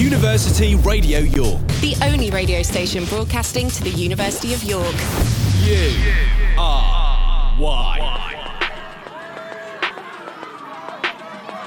University Radio York. The only radio station broadcasting to the University of York. U-R-Y.